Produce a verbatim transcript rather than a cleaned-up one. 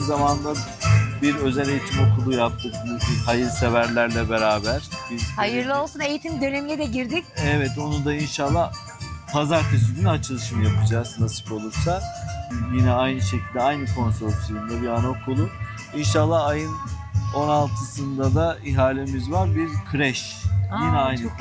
zamanda bir özel eğitim okulu yaptık hayırseverlerle beraber. Biz Hayırlı olsun, eğitim dönemine de girdik. Evet, onu da inşallah pazartesi günü açılışını yapacağız nasip olursa. Yine aynı şekilde aynı konsorsiyumda bir anaokulu. İnşallah ayın on altısında da ihalemiz var, bir kreş. Aa, Yine aynı çok